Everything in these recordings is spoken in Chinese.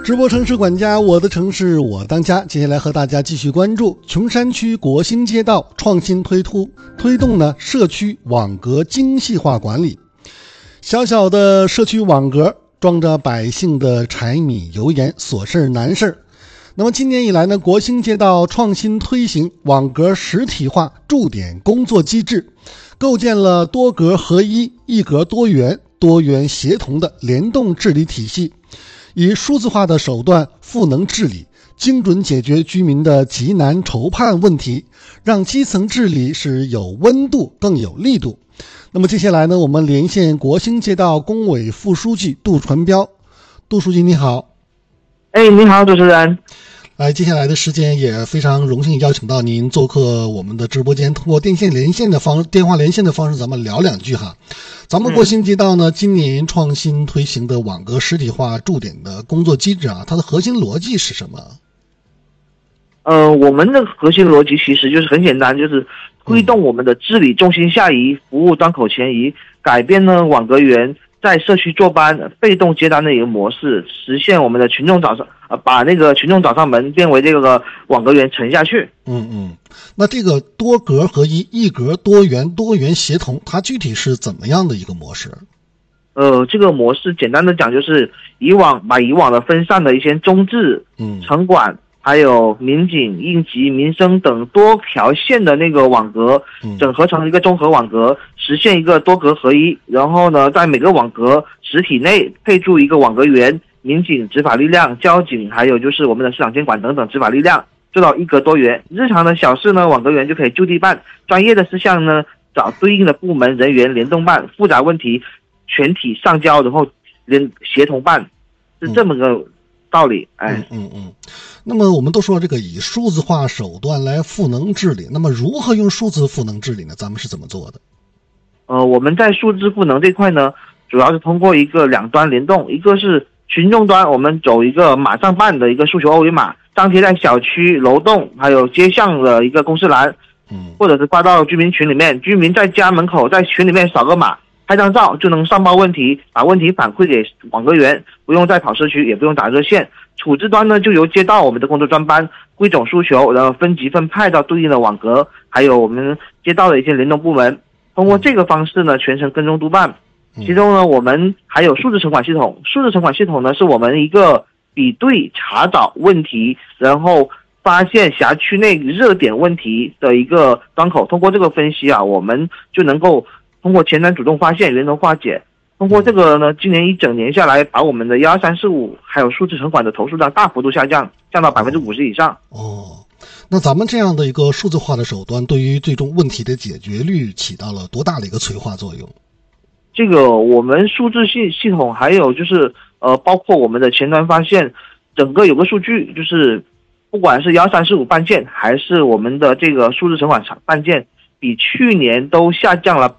直播城市管家，我的城市我当家。接下来和大家继续关注琼山区国兴街道创新推动呢社区网格精细化管理。小小的社区网格装着百姓的柴米油盐琐事难事。那么今年以来呢，国兴街道创新推行网格实体化驻点工作机制，构建了多格合一、一格多元、多元协同的联动治理体系，以数字化的手段赋能治理，精准解决居民的急难愁盼问题，让基层治理是有温度更有力度。那么接下来呢，我们连线国兴街道工委副书记杜传彪。杜书记你好。 你好主持人。 接下来的时间也非常荣幸邀请到您做客我们的直播间，通过电话连线的方式咱们聊两句哈。咱们国兴街道呢，今年创新推行的网格实体化驻点的工作机制啊，它的核心逻辑是什么？ 我们的核心逻辑其实就是很简单，就是推动我们的治理重心下移，服务端口前移，改变呢网格员在社区坐班被动接单的一个模式，实现我们的群众把那个群众找上门变为这个网格员沉下去。 那这个多格合一、一格多元、多元协同，它具体是怎么样的一个模式？ 这个模式简单的讲就是把以往的分散的一些中治、城管还有民警、应急、民生等多条线的那个网格整合成一个综合网格，实现一个多格合一。然后呢，在每个网格实体内配驻一个网格员、民警执法力量、交警，还有就是我们的市场监管等等执法力量，做到一格多元。日常的小事呢，网格员就可以就地办；专业的事项呢，找对应的部门人员联动办；复杂问题全体上交，然后协同办，是这么个道理。 那么我们都说这个以数字化手段来赋能治理，那么如何用数字赋能治理呢？咱们是怎么做的？ 我们在数字赋能这块呢，主要是通过一个两端联动，一个是群众端，我们走一个马上办的一个诉求二维码，张贴在小区、楼栋还有街巷的一个公示栏，或者是发到居民群里面，居民在家门口在群里面扫个码，拍张照就能上报问题，把问题反馈给网格员，不用再跑社区，也不用打热线。处置端呢，就由街道我们的工作专班汇总诉求，然后分级分派到对应的网格，还有我们街道的一些联动部门。通过这个方式呢，全程跟踪督办。其中呢，我们还有数字城管系统。数字城管系统呢，是我们一个比对查找问题，然后发现辖区内热点问题的一个端口。通过这个分析啊，我们就能够通过前端主动发现，源头化解。通过这个呢，今年一整年下来，把我们的12345还有数字城管的投诉量大幅度下降到50%以上。 那咱们这样的一个数字化的手段，对于最终问题的解决率起到了多大的一个催化作用？ 这个我们数字系统还有就是包括我们的前端发现，整个有个数据，就是不管是12345办件还是我们的这个数字城管办件，比去年都下降了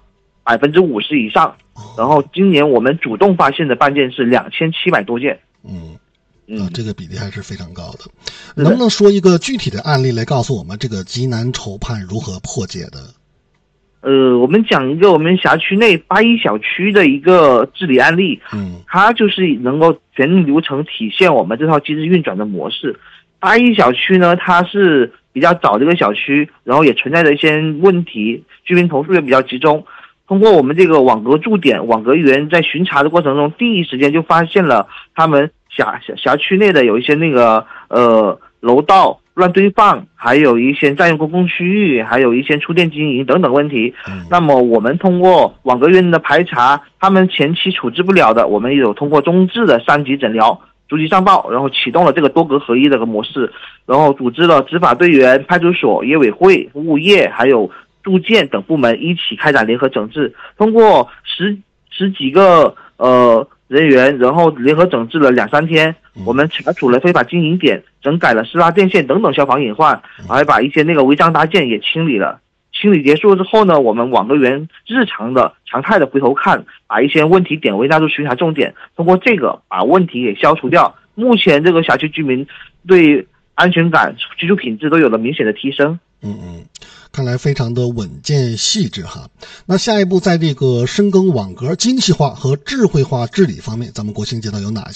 50%以上。然后今年我们主动发现的办件是2700多件。 这个比例还是非常高的。能不能说一个具体的案例来告诉我们这个急难愁盼如何破解的？ 我们讲一个我们辖区内81小区的一个治理案例。它就是能够全流程体现我们这套机制运转的模式。81小区呢，它是比较早的一个小区，然后也存在着一些问题，居民投诉也比较集中。通过我们这个网格驻点，网格员在巡查的过程中，第一时间就发现了他们辖区内的有一些那个楼道乱堆放，还有一些占用公共区域，还有一些出店经营等等问题。那么我们通过网格员的排查，他们前期处置不了的，我们也有通过中治的3级诊疗逐级上报，然后启动了这个多格合一的模式，然后组织了执法队员、派出所、业委会、物业还有住建等部门一起开展联合整治。通过十几个人员，然后联合整治了2-3天，我们查处了非法经营点，整改了私拉电线等等消防隐患，还把一些那个违章搭建也清理了。清理结束之后呢，我们网格员日常的常态的回头看，把一些问题点为纳入巡查重点，通过这个把问题给消除掉。目前这个辖区居民对安全感、居住品质都有了明显的提升。 看来非常的稳健细致哈。那下一步在这个深耕网格精细化和智慧化治理方面，咱们国兴街道有哪些